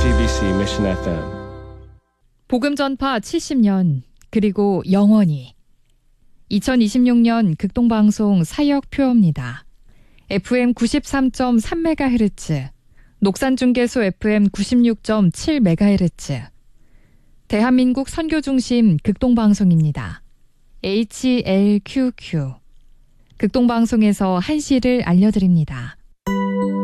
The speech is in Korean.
GBC Mission FM. 복음 전파 70년 그리고 영원히 2026년 극동방송 사역 표어입니다. FM 93.3MHz, 녹산중계소 FM 96.7MHz, 대한민국 선교중심 극동방송입니다. HLQQ 극동방송에서 한시를 알려드립니다.